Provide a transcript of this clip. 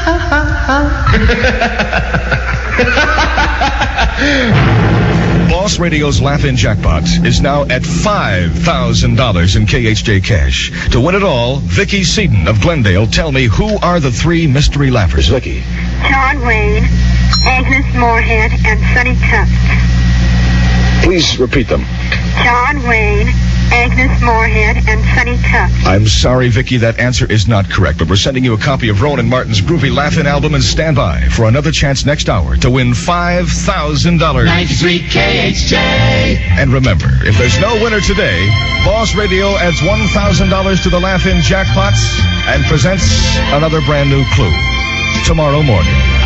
Boss Radio's Laugh-In Jackpot is now at $5,000 in KHJ cash. To win it all, Vicky Seaton of Glendale, tell me, who are the three mystery laughers? Vicky. John Wayne, Agnes Moorehead, and Sonny Tufts. Please repeat them. John Wayne, Agnes Moorehead, and Sonny Tufts. I'm sorry, Vicky, that answer is not correct, but we're sending you a copy of Rowan and Martin's Groovy Laugh-In album, and stand by for another chance next hour to win $5,000. 93 KHJ. And remember, if there's no winner today, Boss Radio adds $1,000 to the Laugh-In Jackpots and presents another brand new clue tomorrow morning.